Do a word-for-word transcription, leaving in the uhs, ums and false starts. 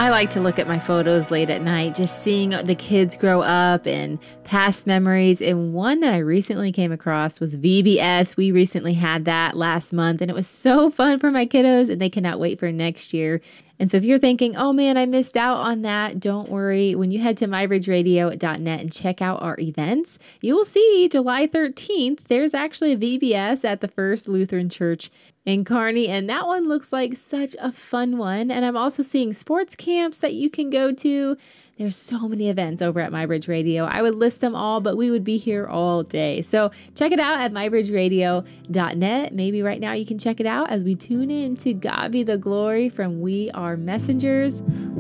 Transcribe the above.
I like to look at my photos late at night, just seeing the kids grow up and past memories. And one that I recently came across was V B S. We recently had that last month, and it was so fun for my kiddos, and they cannot wait for next year. And so if you're thinking, oh man, I missed out on that, don't worry. When you head to my bridge radio dot net and check out our events, you will see July thirteenth, there's actually a V B S at the First Lutheran Church in Kearney, and that one looks like such a fun one. And I'm also seeing sports camps that you can go to. There's so many events over at MyBridge Radio. I would list them all, but we would be here all day. So check it out at my bridge radio dot net. Maybe right now you can check it out as we tune in to God Be the Glory from We Are Messengers.